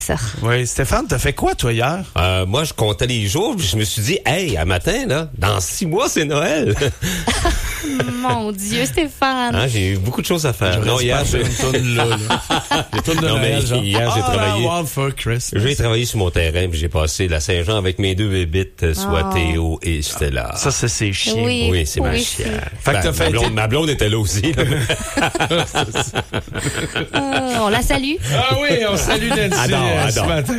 Oui, Stéphane, t'as fait quoi, toi, hier? Moi, je comptais les jours, puis je me suis dit, hey, à matin, là, dans 6 mois, c'est Noël. Mon Dieu, Stéphane. Hein, j'ai eu beaucoup de choses à faire. Non, hier, j'ai une toune là. Une toune de Noël, genre. Hier, j'ai travaillé. For Christmas. J'ai travaillé sur mon terrain, puis j'ai passé la Saint-Jean avec mes 2 bébites, soit Théo et Stella. Ça, c'est chiant. Oui, c'est ma chienne. Fait que t'as fait ma blonde était là aussi. On la salue. Ah oui, on salue Nancy ce matin.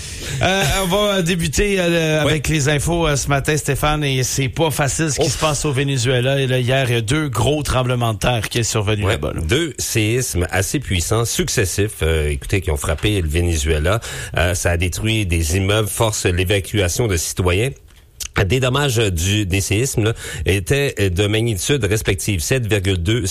On va débuter avec les infos ce matin, Stéphane, et c'est pas facile ce qui se passe au Venezuela. Et là, hier, il y a 2 gros tremblements de terre qui sont survenus là-bas. 2 séismes assez puissants, successifs, écoutez, qui ont frappé le Venezuela. Ça a détruit des immeubles, force l'évacuation de citoyens. Des dommages des séismes là, étaient de magnitude respective 7,2,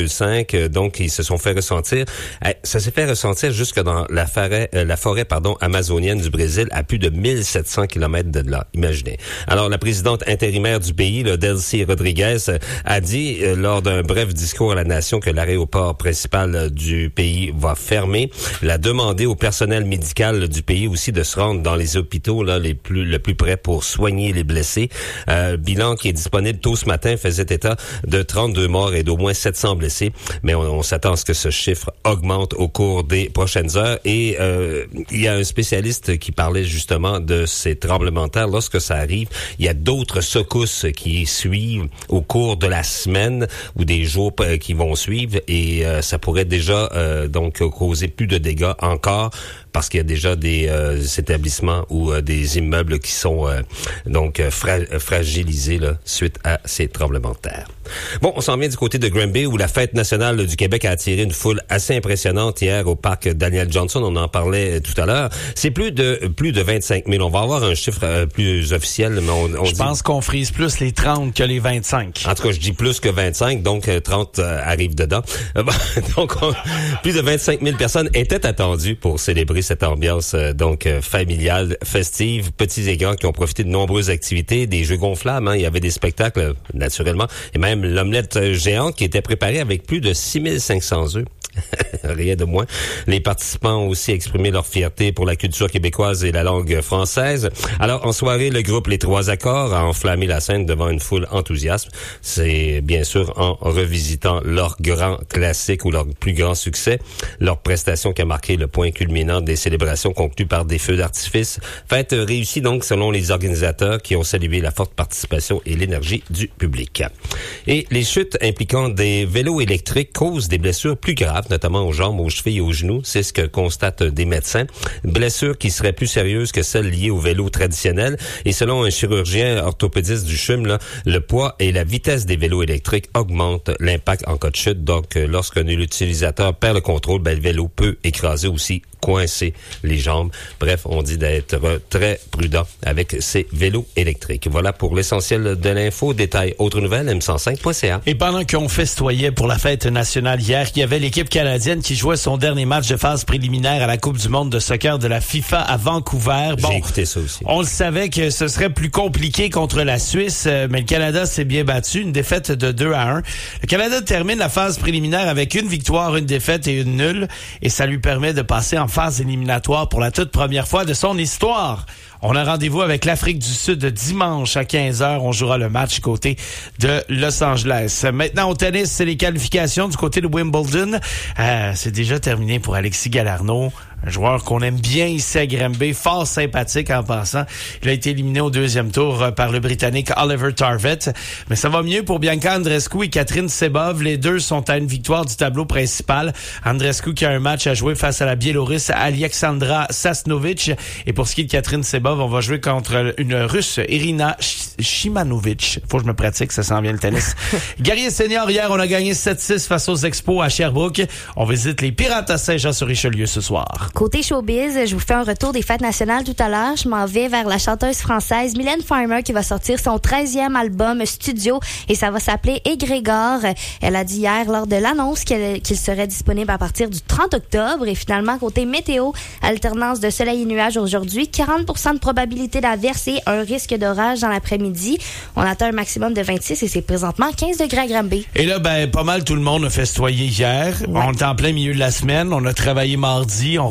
7,5, donc ils se sont fait ressentir. Ça s'est fait ressentir jusque dans la forêt amazonienne du Brésil, à plus de 1700 km de là. Imaginez. Alors la présidente intérimaire du pays, Delcy Rodriguez, a dit lors d'un bref discours à la nation que l'aéroport principal du pays va fermer. Elle a demandé au personnel médical du pays aussi de se rendre dans les hôpitaux là le plus près pour soigner les blessés. Bilan qui est disponible tôt ce matin faisait état de 32 morts et d'au moins 700 blessés. Mais on s'attend à ce que ce chiffre augmente au cours des prochaines heures. Et il y a un spécialiste qui parlait justement de ces tremblements de terre. Lorsque ça arrive, il y a d'autres secousses qui suivent au cours de la semaine ou des jours qui vont suivre. Et ça pourrait déjà donc causer plus de dégâts encore, parce qu'il y a déjà des établissements ou des immeubles qui sont donc fragilisés là, suite à ces tremblements de terre. Bon, on s'en vient du côté de Granby, où la fête nationale du Québec a attiré une foule assez impressionnante hier au parc Daniel Johnson. On en parlait tout à l'heure. C'est plus de 25 000. On va avoir un chiffre plus officiel, mais je pense qu'on frise plus les 30 que les 25. En tout cas, je dis plus que 25, donc 30 arrive dedans. Donc, plus de 25 000 personnes étaient attendues pour célébrer cette ambiance donc familiale, festive, petits et grands qui ont profité de nombreuses activités, des jeux gonflables, hein, il y avait des spectacles naturellement, et même l'omelette géante qui était préparée avec plus de 6500 œufs. Rien de moins. Les participants ont aussi exprimé leur fierté pour la culture québécoise et la langue française. Alors, en soirée, le groupe Les Trois Accords a enflammé la scène devant une foule enthousiaste. C'est bien sûr en revisitant leur grand classique ou leur plus grand succès, leur prestation qui a marqué le point culminant des célébrations conclues par des feux d'artifice. Fête réussie donc selon les organisateurs qui ont salué la forte participation et l'énergie du public. Et les chutes impliquant des vélos électriques causent des blessures plus graves, notamment aux jambes, aux chevilles et aux genoux. C'est ce que constatent des médecins. Blessures qui seraient plus sérieuses que celles liées au vélo traditionnel. Et selon un chirurgien orthopédiste du CHUM, là, le poids et la vitesse des vélos électriques augmentent l'impact en cas de chute. Donc, lorsqu'un utilisateur perd le contrôle, le vélo peut écraser aussi, coincer les jambes. Bref, on dit d'être très prudent avec ces vélos électriques. Voilà pour l'essentiel de l'info. Détail, autre nouvelle, m105.ca. Et pendant qu'on festoyait pour la fête nationale hier, il y avait l'équipe canadienne qui jouait son dernier match de phase préliminaire à la Coupe du monde de soccer de la FIFA à Vancouver. Bon, j'ai écouté ça aussi. On le savait que ce serait plus compliqué contre la Suisse, mais le Canada s'est bien battu, une défaite de 2-1. Le Canada termine la phase préliminaire avec une victoire, une défaite et une nulle, et ça lui permet de passer en phase éliminatoire pour la toute première fois de son histoire. On a rendez-vous avec l'Afrique du Sud dimanche à 15h. On jouera le match côté de Los Angeles. Maintenant, au tennis, c'est les qualifications du côté de Wimbledon. C'est déjà terminé pour Alexis Galarneau. Un joueur qu'on aime bien ici à Granby, fort sympathique en passant. Il a été éliminé au deuxième tour par le Britannique Oliver Tarvett. Mais ça va mieux pour Bianca Andreescu et Catherine Sebov. Les deux sont à une victoire du tableau principal. Andreescu qui a un match à jouer face à la Biélorusse Alexandra Sasnovic. Et pour ce qui est de Catherine Sebov, on va jouer contre une Russe, Irina Shimanovic. Faut que je me pratique, ça s'en vient le tennis. Guerrier senior, hier, on a gagné 7-6 face aux Expos à Sherbrooke. On visite les Pirates à Saint-Jean-sur-Richelieu ce soir. Côté showbiz, je vous fais un retour des fêtes nationales tout à l'heure. Je m'en vais vers la chanteuse française Mylène Farmer qui va sortir son 13e album studio et ça va s'appeler Égrégore. Elle a dit hier lors de l'annonce qu'il serait disponible à partir du 30 octobre. Et finalement, côté météo, alternance de soleil et nuages aujourd'hui, 40% de probabilité d'averse et un risque d'orage dans l'après-midi. On attend un maximum de 26 et c'est présentement 15 degrés à Granby. Et là, pas mal tout le monde a festoyé hier. Ouais. On est en plein milieu de la semaine. On a travaillé mardi. On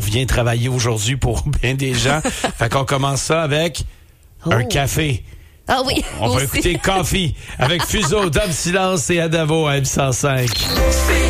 revient travailler aujourd'hui pour bien des gens. Fait qu'on commence ça avec un café. Ah oui. On va écouter Coffee avec Fuseau, Dom Silence et Adamo à M105.